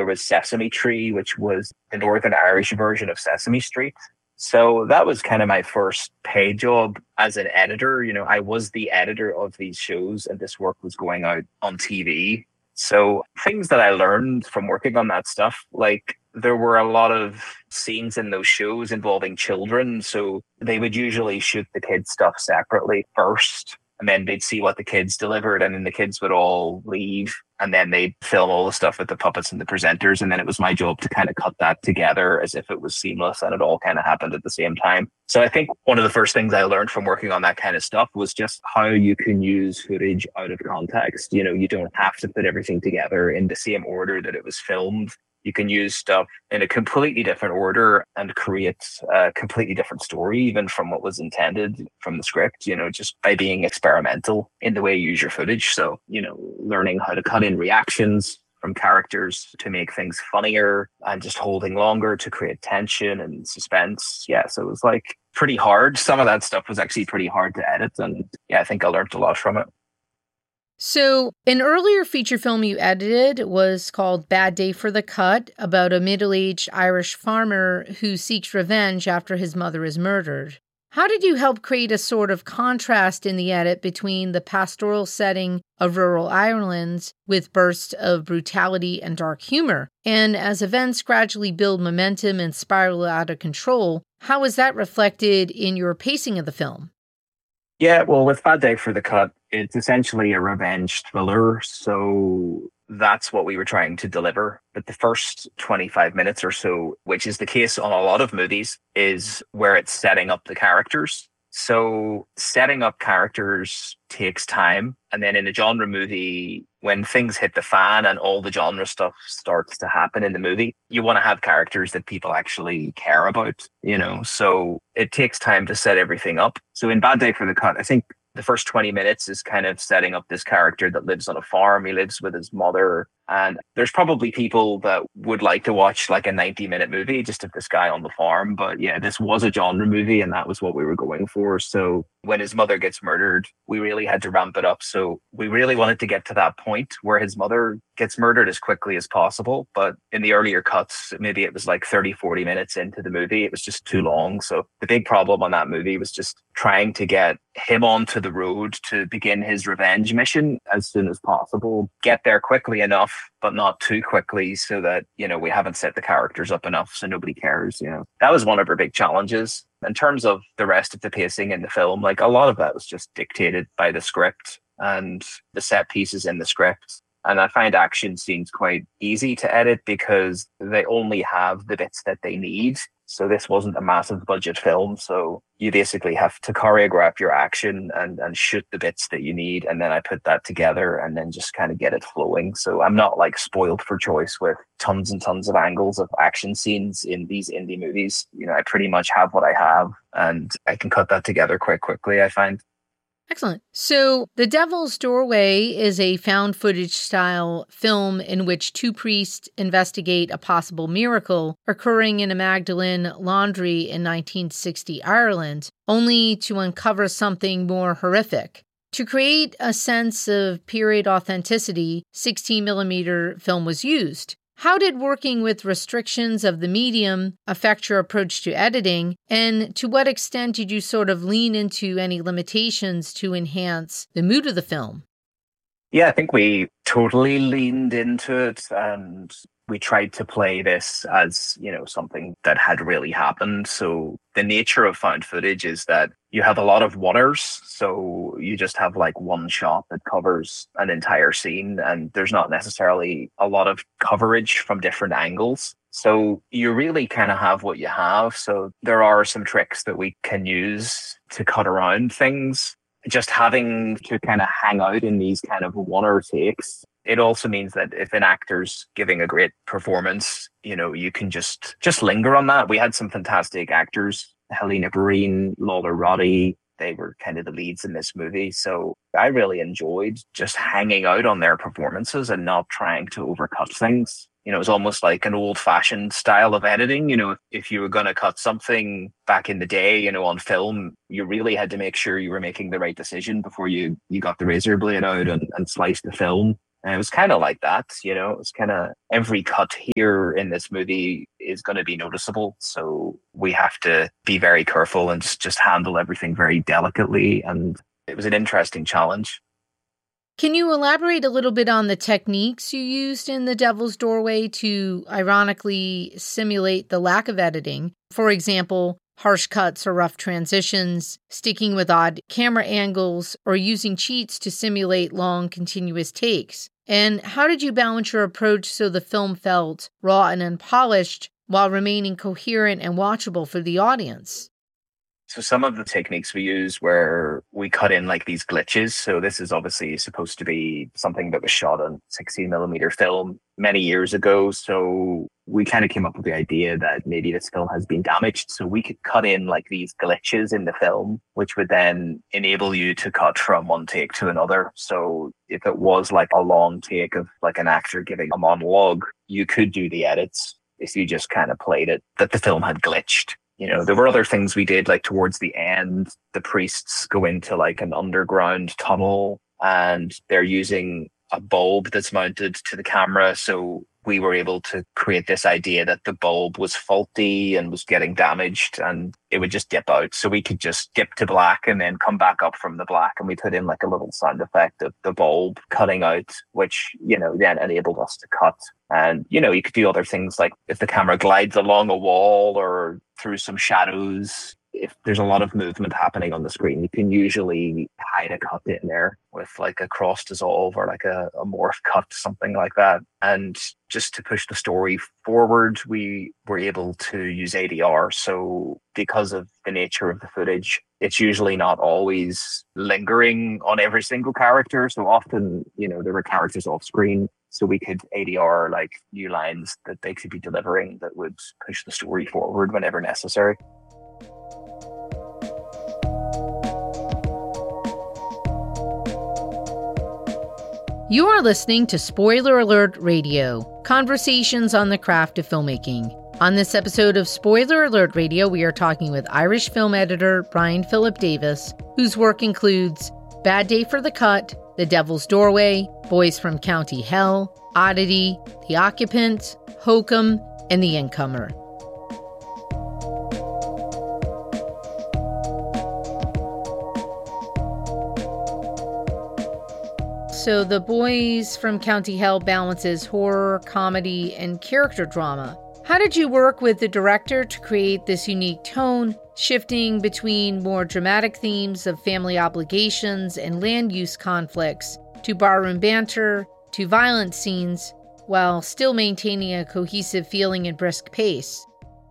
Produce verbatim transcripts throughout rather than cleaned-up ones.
there was Sesame Tree, which was the Northern Irish version of Sesame Street. So that was kind of my first paid job as an editor. You know, I was the editor of these shows and this work was going out on T V. So things that I learned from working on that stuff, like there were a lot of scenes in those shows involving children. So they would usually shoot the kids' stuff separately first, and then they'd see what the kids delivered, and then the kids would all leave, and then they'd film all the stuff with the puppets and the presenters, and then it was my job to kind of cut that together as if it was seamless and it all kind of happened at the same time. So I think one of the first things I learned from working on that kind of stuff was just how you can use footage out of context. You know, you don't have to put everything together in the same order that it was filmed. You can use stuff in a completely different order and create a completely different story, even from what was intended from the script, you know, just by being experimental in the way you use your footage. So, you know, learning how to cut in reactions from characters to make things funnier and just holding longer to create tension and suspense. Yeah, so it was like pretty hard. Some of that stuff was actually pretty hard to edit. And yeah, I think I learned a lot from it. So, an earlier feature film you edited was called Bad Day for the Cut, about a middle-aged Irish farmer who seeks revenge after his mother is murdered. How did you help create a sort of contrast in the edit between the pastoral setting of rural Ireland with bursts of brutality and dark humor? And as events gradually build momentum and spiral out of control, how is that reflected in your pacing of the film? Yeah, well, with Bad Day for the Cut, it's essentially a revenge thriller. So that's what we were trying to deliver. But the first twenty-five minutes or so, which is the case on a lot of movies, is where it's setting up the characters. So setting up characters takes time. And then in a genre movie, when things hit the fan and all the genre stuff starts to happen in the movie, you want to have characters that people actually care about, you know? So it takes time to set everything up. So in Bad Day for the Cut, I think the first twenty minutes is kind of setting up this character that lives on a farm. He lives with his mother. And there's probably people that would like to watch like a ninety minute movie just of this guy on the farm. But yeah, this was a genre movie and that was what we were going for. So when his mother gets murdered, we really had to ramp it up. So we really wanted to get to that point where his mother gets murdered as quickly as possible. But in the earlier cuts, maybe it was like thirty, forty minutes into the movie. It was just too long. So the big problem on that movie was just trying to get him onto the road to begin his revenge mission as soon as possible, get there quickly enough, but not too quickly so that, you know, we haven't set the characters up enough so nobody cares, you know. That was one of our big challenges. In terms of the rest of the pacing in the film, like a lot of that was just dictated by the script and the set pieces in the script. And I find action scenes quite easy to edit because they only have the bits that they need. So this wasn't a massive budget film. So you basically have to choreograph your action and, and shoot the bits that you need. And then I put that together and then just kind of get it flowing. So I'm not like spoiled for choice with tons and tons of angles of action scenes in these indie movies. You know, I pretty much have what I have and I can cut that together quite quickly, I find. Excellent. So, The Devil's Doorway is a found footage style film in which two priests investigate a possible miracle occurring in a Magdalen laundry in nineteen sixty Ireland, only to uncover something more horrific. To create a sense of period authenticity, sixteen millimeter film was used. How did working with restrictions of the medium affect your approach to editing? And to what extent did you sort of lean into any limitations to enhance the mood of the film? Yeah, I think we totally leaned into it and we tried to play this as, you know, something that had really happened. So the nature of found footage is that you have a lot of waters. So you just have like one shot that covers an entire scene and there's not necessarily a lot of coverage from different angles. So you really kind of have what you have. So there are some tricks that we can use to cut around things. Just having to kind of hang out in these kind of one-or takes, it also means that if an actor's giving a great performance, you know, you can just just linger on that. We had some fantastic actors, Helena Breen, Lola Roddy. They were kind of the leads in this movie. So I really enjoyed just hanging out on their performances and not trying to overcut things. You know, it was almost like an old-fashioned style of editing. You know, if you were going to cut something back in the day, you know, on film, you really had to make sure you were making the right decision before you, you got the razor blade out and, and sliced the film. And it was kind of like that, you know, it was kind of every cut here in this movie is going to be noticeable. So we have to be very careful and just, just handle everything very delicately. And it was an interesting challenge. Can you elaborate a little bit on the techniques you used in The Devil's Doorway to ironically simulate the lack of editing? For example, harsh cuts or rough transitions, sticking with odd camera angles, or using cheats to simulate long, continuous takes. And how did you balance your approach so the film felt raw and unpolished while remaining coherent and watchable for the audience? So some of the techniques we use where we cut in like these glitches. So this is obviously supposed to be something that was shot on sixteen millimeter film many years ago. So we kind of came up with the idea that maybe this film has been damaged. So we could cut in like these glitches in the film, which would then enable you to cut from one take to another. So if it was like a long take of like an actor giving a monologue, you could do the edits if you just kind of played it that the film had glitched. You know, there were other things we did, like towards the end, the priests go into like an underground tunnel and they're using a bulb that's mounted to the camera. So we were able to create this idea that the bulb was faulty and was getting damaged and it would just dip out. So we could just dip to black and then come back up from the black. And we put in like a little sound effect of the bulb cutting out, which, you know, then enabled us to cut. And, you know, you could do other things like if the camera glides along a wall or through some shadows, if there's a lot of movement happening on the screen, you can usually hide a cut in there with like a cross dissolve or like a, a morph cut, something like that. And just to push the story forward, we were able to use A D R. So because of the nature of the footage, it's usually not always lingering on every single character. So often, you know, there were characters off screen. So we could A D R like new lines that they could be delivering that would push the story forward whenever necessary. You are listening to Spoiler Alert Radio, conversations on the craft of filmmaking. On this episode of Spoiler Alert Radio, we are talking with Irish film editor Brian Philip Davis, whose work includes Bad Day for the Cut, The Devil's Doorway, Boys from County Hell, Oddity, The Occupant, Hokum, and The Incomer. So The Boys from County Hell balances horror, comedy, and character drama. How did you work with the director to create this unique tone, shifting between more dramatic themes of family obligations and land use conflicts to barroom banter to violent scenes, while still maintaining a cohesive feeling and brisk pace?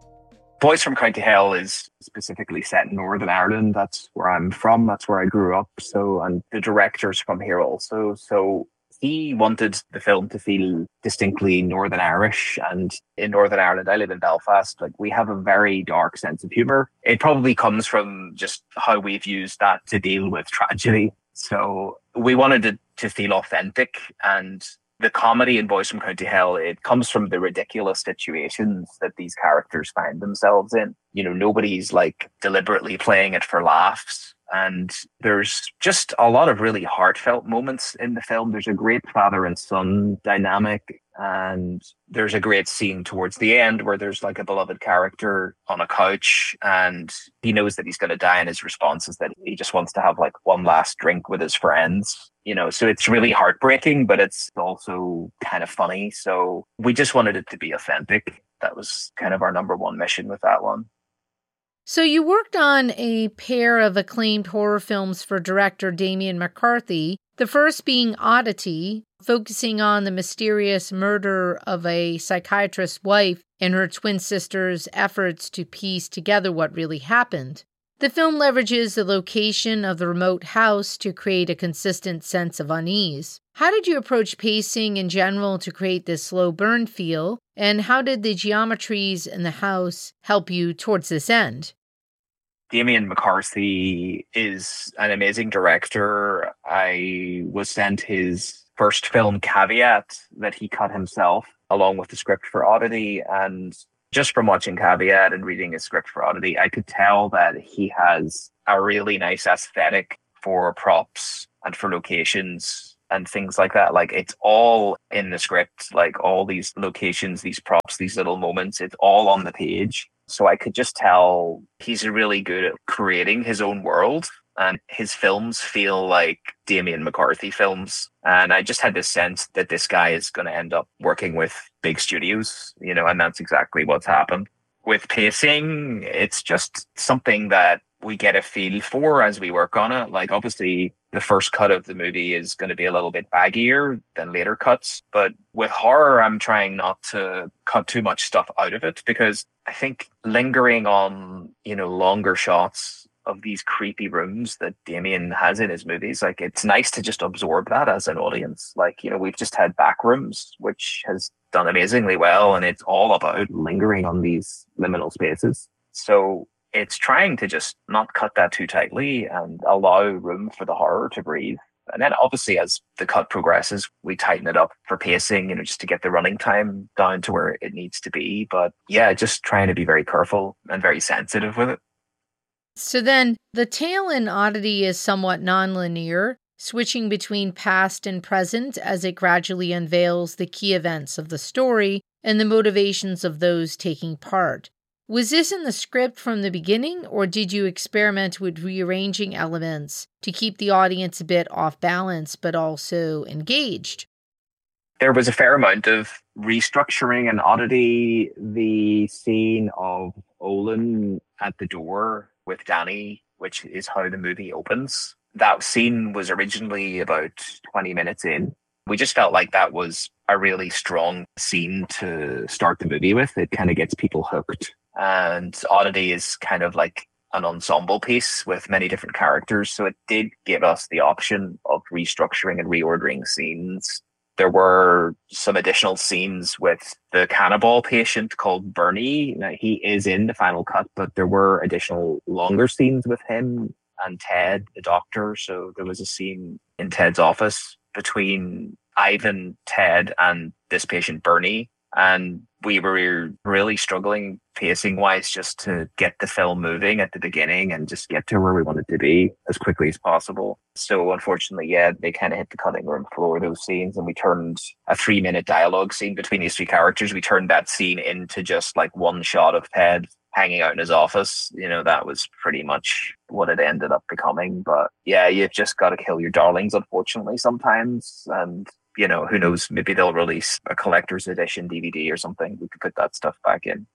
Boys from County Hell is specifically set in Northern Ireland. That's where I'm from. That's where I grew up. So, and the director's from here also. So he wanted the film to feel distinctly Northern Irish. And in Northern Ireland, I live in Belfast, like we have a very dark sense of humor. It probably comes from just how we've used that to deal with tragedy. So we wanted it to feel authentic, and the comedy in Boys from County Hell, it comes from the ridiculous situations that these characters find themselves in. You know, nobody's like deliberately playing it for laughs. And there's just a lot of really heartfelt moments in the film. There's a great father and son dynamic. And there's a great scene towards the end where there's like a beloved character on a couch and he knows that he's going to die. And his response is that he just wants to have like one last drink with his friends. You know, so it's really heartbreaking, but it's also kind of funny. So we just wanted it to be authentic. That was kind of our number one mission with that one. So you worked on a pair of acclaimed horror films for director Damian McCarthy, the first being Oddity, focusing on the mysterious murder of a psychiatrist's wife and her twin sister's efforts to piece together what really happened. The film leverages the location of the remote house to create a consistent sense of unease. How did you approach pacing in general to create this slow burn feel, and how did the geometries in the house help you towards this end? Damian McCarthy is an amazing director. I was sent his first film, Caveat, that he cut himself, along with the script for Oddity, and just from watching Caveat and reading his script for Oddity, I could tell that he has a really nice aesthetic for props and for locations. and things like that. Like it's all in the script, like all these locations, these props, these little moments, it's all on the page. So I could just tell he's really good at creating his own world, and his films feel like Damien McCarthy films. And I just had this sense that this guy is going to end up working with big studios, you know, and that's exactly what's happened. With pacing, it's just something that we get a feel for as we work on it. Like obviously the first cut of the movie is going to be a little bit baggier than later cuts. But with horror, I'm trying not to cut too much stuff out of it, because I think lingering on, you know, longer shots of these creepy rooms that Damien has in his movies, like it's nice to just absorb that as an audience. Like, you know, we've just had Backrooms, which has done amazingly well, and it's all about lingering on these liminal spaces. So it's trying to just not cut that too tightly and allow room for the horror to breathe. And then obviously as the cut progresses, we tighten it up for pacing, you know, just to get the running time down to where it needs to be. But yeah, just trying to be very careful and very sensitive with it. So then the tale in Oddity is somewhat nonlinear, switching between past and present as it gradually unveils the key events of the story and the motivations of those taking part. Was this in the script from the beginning, or did you experiment with rearranging elements to keep the audience a bit off balance but also engaged? There was a fair amount of restructuring in Oddity. The scene of Olin at the door with Danny, which is how the movie opens. That scene was originally about twenty minutes in. We just felt like that was a really strong scene to start the movie with. It kind of gets people hooked. And Oddity is kind of like an ensemble piece with many different characters. So it did give us the option of restructuring and reordering scenes. There were some additional scenes with the cannibal patient called Bernie. Now, he is in the final cut, but there were additional longer scenes with him and Ted, the doctor. So there was a scene in Ted's office between Ivan, Ted, and this patient, Bernie. And we were really struggling pacing wise just to get the film moving at the beginning and just get to where we wanted to be as quickly as possible. So unfortunately, yeah, they kind of hit the cutting room floor, those scenes, and we turned a three minute dialogue scene between these three characters. We turned that scene into just like one shot of Ted hanging out in his office. You know, that was pretty much what it ended up becoming. But yeah, you've just got to kill your darlings, unfortunately, sometimes. And you know, who knows, maybe they'll release a collector's edition D V D or something. We could put that stuff back in.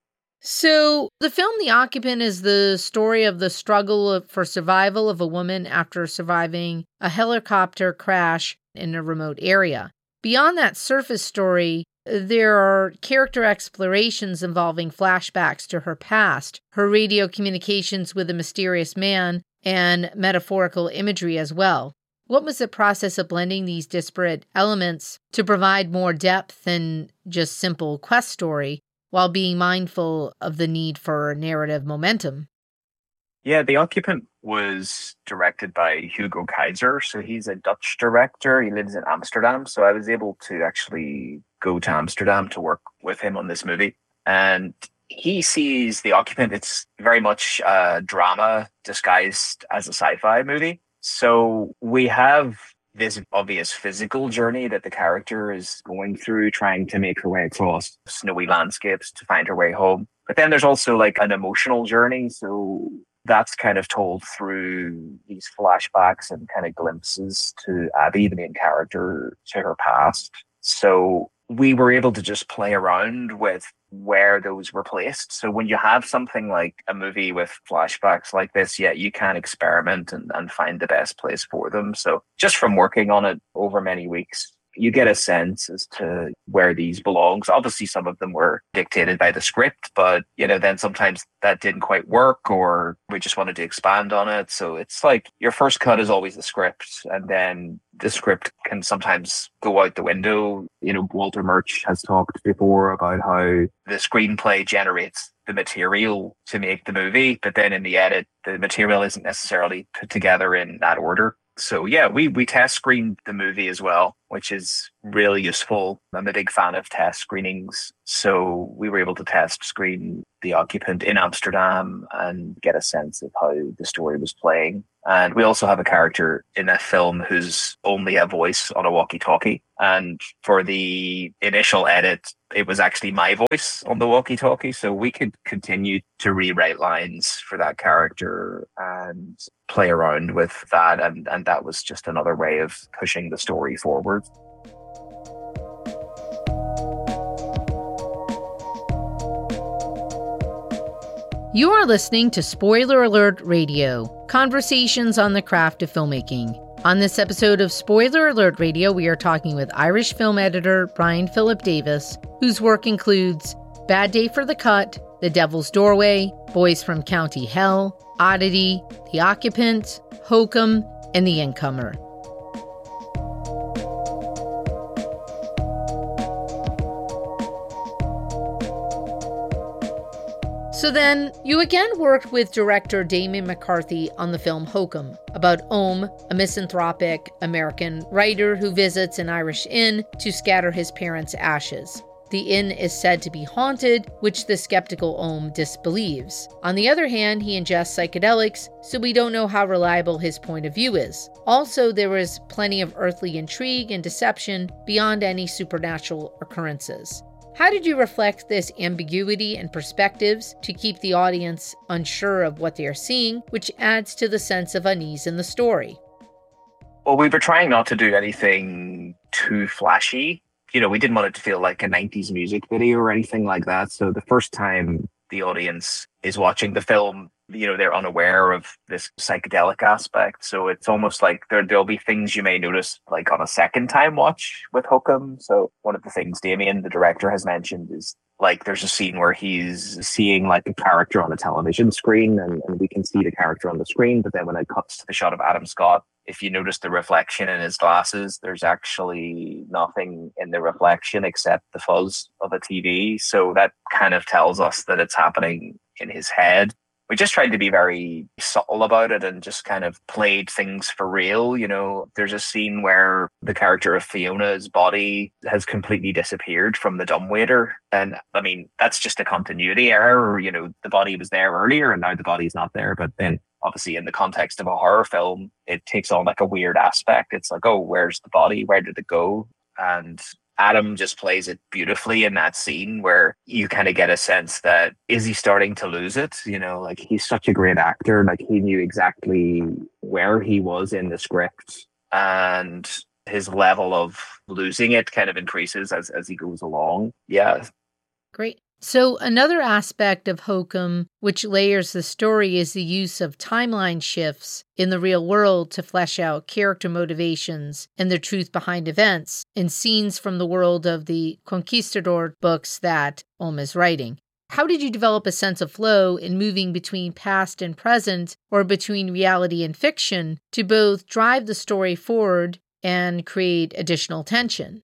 So the film The Occupant is the story of the struggle of, for survival of a woman after surviving a helicopter crash in a remote area. Beyond that surface story, there are character explorations involving flashbacks to her past, her radio communications with a mysterious man, and metaphorical imagery as well. What was the process of blending these disparate elements to provide more depth than just simple quest story, while being mindful of the need for narrative momentum? Yeah, The Occupant was directed by Hugo Kaiser. So he's a Dutch director. He lives in Amsterdam. So I was able to actually go to Amsterdam to work with him on this movie. And he sees The Occupant, it's very much a drama disguised as a sci-fi movie. So we have this obvious physical journey that the character is going through, trying to make her way across snowy landscapes to find her way home. But then there's also like an emotional journey. So that's kind of told through these flashbacks and kind of glimpses to Abby, the main character, to her past. So we were able to just play around with where those were placed. So when you have something like a movie with flashbacks like this, yeah, you can experiment and, and find the best place for them. So just from working on it over many weeks, you get a sense as to where these belong. So obviously some of them were dictated by the script, but you know, then sometimes that didn't quite work or we just wanted to expand on it. So it's like your first cut is always the script, and then the script can sometimes go out the window. You know, Walter Murch has talked before about how the screenplay generates the material to make the movie, but then in the edit, the material isn't necessarily put together in that order. So yeah, we we test screened the movie as well. which is really useful. I'm a big fan of test screenings. So we were able to test screen The Occupant in Amsterdam and get a sense of how the story was playing. And we also have a character in that film who's only a voice on a walkie-talkie. And for the initial edit, it was actually my voice on the walkie-talkie. So we could continue to rewrite lines for that character and play around with that. And, and that was just another way of pushing the story forward. You are listening to Spoiler Alert Radio, conversations on the craft of filmmaking. On this episode of Spoiler Alert Radio, we are talking with Irish film editor Brian Philip Davis, whose work includes Bad Day for the Cut, The Devil's Doorway, Boys from County Hell, Oddity, The Occupant, Hokum, and The Incomer. So then, you again worked with director Damien McCarthy on the film Hokum, about Ohm, a misanthropic American writer who visits an Irish inn to scatter his parents' ashes. The inn is said to be haunted, which the skeptical Ohm disbelieves. On the other hand, he ingests psychedelics, so we don't know how reliable his point of view is. Also, there is plenty of earthly intrigue and deception beyond any supernatural occurrences. How did you reflect this ambiguity and perspectives to keep the audience unsure of what they are seeing, which adds to the sense of unease in the story? Well, we were trying not to do anything too flashy. You know, we didn't want it to feel like a nineties music video or anything like that. So the first time the audience is watching the film, you know, they're unaware of this psychedelic aspect. So it's almost like there, there'll be things you may notice like on a second time watch with Hokum. So one of the things Damien, the director, has mentioned is like there's a scene where he's seeing like a character on a television screen and, and we can see the character on the screen. But then when it cuts to the shot of Adam Scott, if you notice the reflection in his glasses, there's actually nothing in the reflection except the fuzz of a T V. So that kind of tells us that it's happening in his head. We just tried to be very subtle about it and just kind of played things for real. You know, there's a scene where the character of Fiona's body has completely disappeared from the dumbwaiter. And I mean, that's just a continuity error. You know, the body was there earlier and now the body's not there. But then obviously in the context of a horror film, it takes on like a weird aspect. It's like, oh, where's the body? Where did it go? And Adam just plays it beautifully in that scene where you kind of get a sense that, is he starting to lose it? You know, like he's such a great actor. Like he knew exactly where he was in the script and his level of losing it kind of increases as, as he goes along. Yeah. Great. So another aspect of Hokum, which layers the story, is the use of timeline shifts in the real world to flesh out character motivations and the truth behind events in scenes from the world of the Conquistador books that Ohm is writing. How did you develop a sense of flow in moving between past and present or between reality and fiction to both drive the story forward and create additional tension?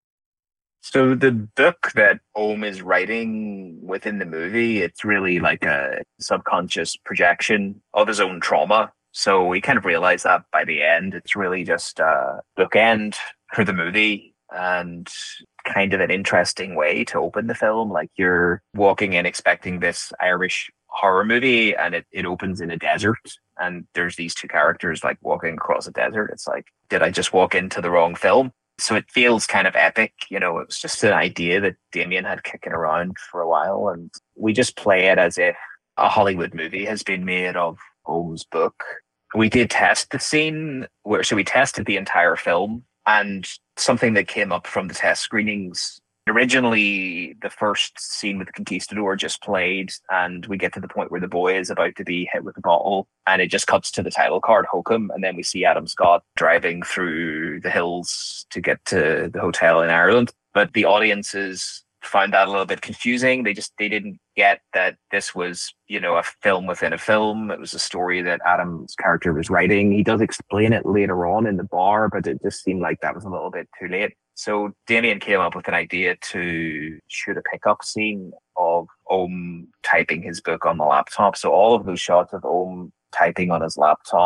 So the book that Ohm is writing within the movie, it's really like a subconscious projection of his own trauma. So we kind of realize that by the end. It's really just a bookend for the movie and kind of an interesting way to open the film. Like you're walking in expecting this Irish horror movie and it, it opens in a desert. And there's these two characters like walking across a desert. It's like, did I just walk into the wrong film? So it feels kind of epic. You know, it was just an idea that Damien had kicking around for a while. And we just play it as if a Hollywood movie has been made of Ohm's book. We did test the scene where, so we tested the entire film, and something that came up from the test screenings. Originally, the first scene with the Conquistador just played, and we get to the point where the boy is about to be hit with a bottle, and it just cuts to the title card, Hokum, and then we see Adam Scott driving through the hills to get to the hotel in Ireland. But the audiences found that a little bit confusing. They just they didn't get that this was, you know, a film within a film. It was a story that Adam's character was writing. He does explain it later on in the bar, but it just seemed like that was a little bit too late. So Damien came up with an idea to shoot a pickup scene of Ohm typing his book on the laptop. So all of those shots of Ohm typing on his laptop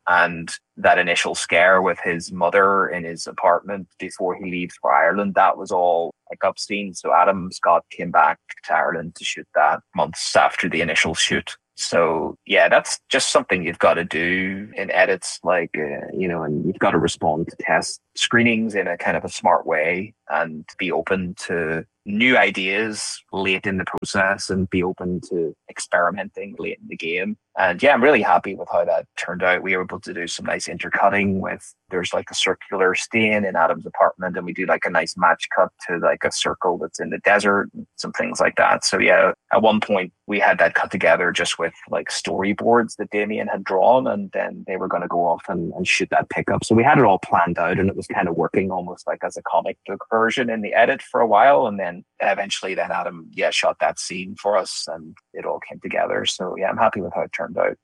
And that initial scare with his mother in his apartment before he leaves for Ireland, that was all like obscene. So Adam Scott came back to Ireland to shoot that months after the initial shoot. So yeah, that's just something you've got to do in edits, like, uh, you know, and you've got to respond to test screenings in a kind of a smart way and be open to new ideas late in the process and be open to experimenting late in the game. And yeah, I'm really happy with how that turned out. We were able to do some nice intercutting with, there's like a circular stain in Adam's apartment, and we do like a nice match cut to like a circle that's in the desert and some things like that. So yeah, at one point we had that cut together just with like storyboards that Damien had drawn, and then they were going to go off and, and shoot that pickup. So we had it all planned out, and it was kind of working almost like as a comic book version in the edit for a while. And then eventually then Adam, yeah, shot that scene for us and it all came together. So yeah, I'm happy with how it turned out.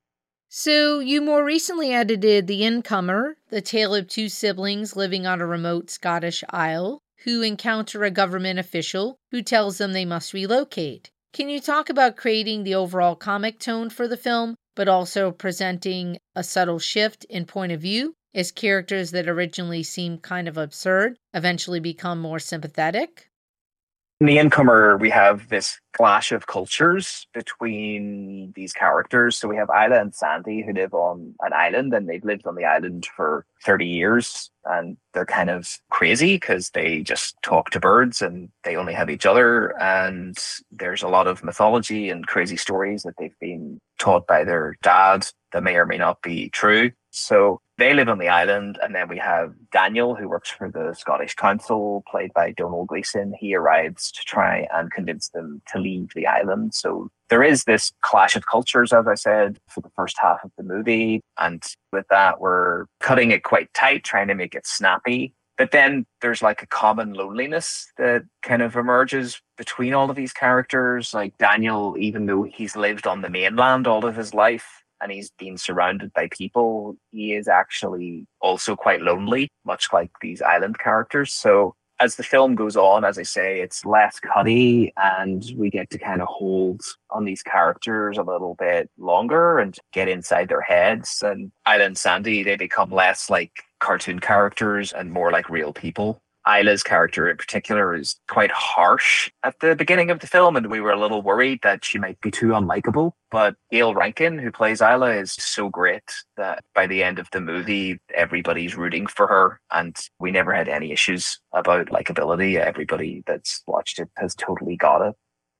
So you more recently edited The Incomer, the tale of two siblings living on a remote Scottish isle who encounter a government official who tells them they must relocate. Can you talk about creating the overall comic tone for the film, but also presenting a subtle shift in point of view as characters that originally seemed kind of absurd eventually become more sympathetic? In The Incomer, we have this clash of cultures between these characters. So we have Isla and Sandy who live on an island, and they've lived on the island for thirty years. And they're kind of crazy because they just talk to birds and they only have each other. And there's a lot of mythology and crazy stories that they've been taught by their dad that may or may not be true. So they live on the island, and then we have Daniel, who works for the Scottish Council, played by Donal Gleeson. He arrives to try and convince them to leave the island. So there is this clash of cultures, as I said, for the first half of the movie. And with that, we're cutting it quite tight, trying to make it snappy. But then there's like a common loneliness that kind of emerges between all of these characters. Like Daniel, even though he's lived on the mainland all of his life, and he's been surrounded by people, he is actually also quite lonely, much like these island characters. So as the film goes on, as I say, it's less cutty, and we get to kind of hold on these characters a little bit longer and get inside their heads. And Isla and Sandy, they become less like cartoon characters and more like real people. Isla's character in particular is quite harsh at the beginning of the film, and we were a little worried that she might be too unlikable. But Gail Rankin, who plays Isla, is so great that by the end of the movie, everybody's rooting for her, and we never had any issues about likability. Everybody that's watched it has totally got it.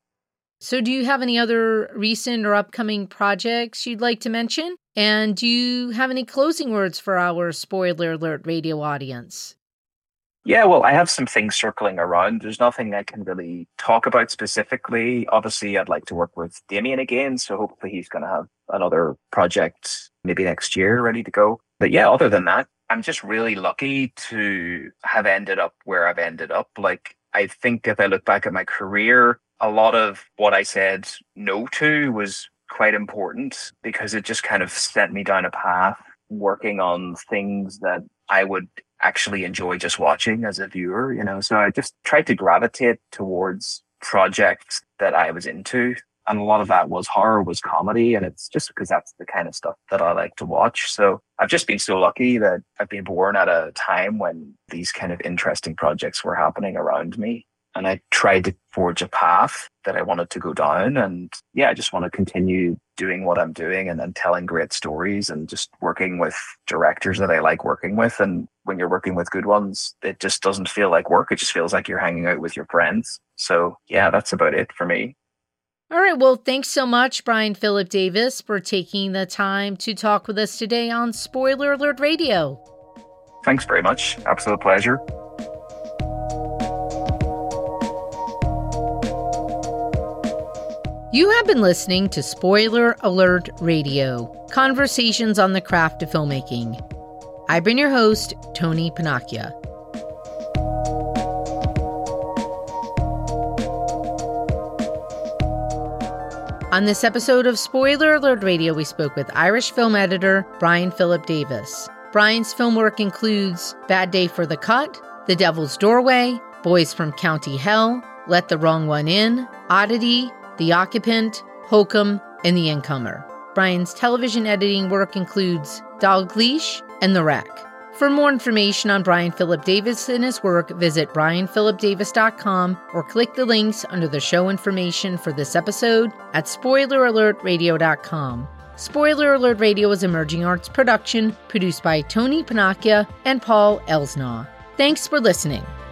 So do you have any other recent or upcoming projects you'd like to mention? And do you have any closing words for our Spoiler Alert radio audience? Yeah, well, I have some things circling around. There's nothing I can really talk about specifically. Obviously, I'd like to work with Damien again, so hopefully he's going to have another project maybe next year ready to go. But yeah, other than that, I'm just really lucky to have ended up where I've ended up. Like, I think if I look back at my career, a lot of what I said no to was quite important because it just kind of sent me down a path working on things that I would actually enjoy just watching as a viewer, you know. So I just tried to gravitate towards projects that I was into. And a lot of that was horror, was comedy. And it's just because that's the kind of stuff that I like to watch. So I've just been so lucky that I've been born at a time when these kind of interesting projects were happening around me. And I tried to forge a path that I wanted to go down. And yeah, I just want to continue doing what I'm doing and then telling great stories and just working with directors that I like working with. And when you're working with good ones, it just doesn't feel like work. It just feels like you're hanging out with your friends. So yeah, that's about it for me. All right. Well, thanks so much, Brian Philip Davis, for taking the time to talk with us today on Spoiler Alert Radio. Thanks very much. Absolute pleasure. You have been listening to Spoiler Alert Radio, conversations on the craft of filmmaking. I've been your host, Tony Panacchia. On this episode of Spoiler Alert Radio, we spoke with Irish film editor Brian Philip Davis. Brian's film work includes Bad Day for the Cut, The Devil's Doorway, Boys from County Hell, Let the Wrong One In, Oddity, The Occupant, Hokum, and The Incomer. Brian's television editing work includes Dalgleish and The Wreck. For more information on Brian Philip Davis and his work, visit brian philip davis dot com or click the links under the show information for this episode at spoiler alert radio dot com. Spoiler Alert Radio is Emerging Arts production produced by Tony Panacchia and Paul Elsnaw. Thanks for listening.